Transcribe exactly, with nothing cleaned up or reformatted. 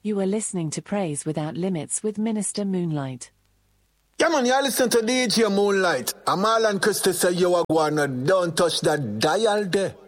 You are listening to Praise Without Limits with Minister Moonlight. Yeah, man, you listen to D J Moonlight. I'm Alan Christie say you are going to don't touch that dial there.